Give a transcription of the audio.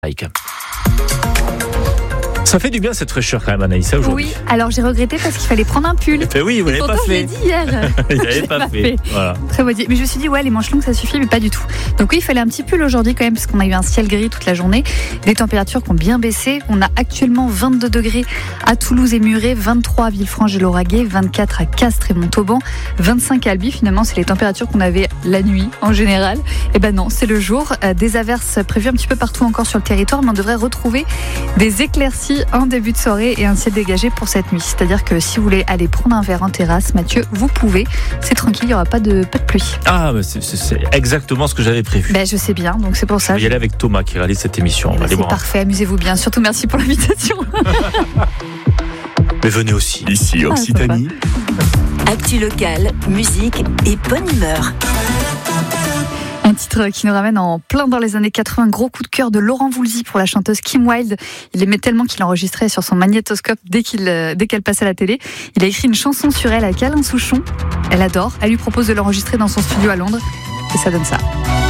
Ça fait du bien cette fraîcheur quand même, Anaïssa, aujourd'hui. Oui, alors j'ai regretté parce qu'il fallait prendre un pull. Oui, vous l'avez pas Pourtant, je l'ai fait. dit hier. Il l'avait pas fait. Voilà. Très moitié. Mais je me suis dit, ouais, les manches longues, ça suffit, mais pas du tout. Donc oui, il fallait un petit pull aujourd'hui quand même, parce qu'on a eu un ciel gris toute la journée. Des températures qui ont bien baissé. On a actuellement 22 degrés à Toulouse et Muret, 23 à Villefranche et Lauragais, 24 à Castres et Montauban, 25 à Albi. Finalement, c'est les températures qu'on avait la nuit en général. Et ben non, c'est le jour. Des averses prévues un petit peu partout encore sur le territoire, mais on devrait retrouver des éclaircies en début de soirée et un ciel dégagé pour cette nuit. C'est-à-dire que si vous voulez aller prendre un verre en terrasse, Mathieu, vous pouvez. C'est tranquille, il n'y aura pas de pluie. Ah, mais c'est exactement ce que j'avais prévu. Ben, je sais bien, donc c'est pour ça. Je vais y aller avec Thomas qui réalise cette émission. On va aller C'est voir. parfait, amusez-vous bien. Surtout merci pour l'invitation. Mais venez aussi. Ici Occitanie. Actu locale, musique et bonne humeur. Un titre qui nous ramène en plein dans les années 80. Gros coup de cœur de Laurent Voulzy pour la chanteuse Kim Wilde. Il aimait tellement qu'il enregistrait sur son magnétoscope dès qu'elle passait à la télé. Il a écrit une chanson sur elle avec Alain Souchon. Elle adore. Elle lui propose de l'enregistrer dans son studio à Londres. Et ça donne ça.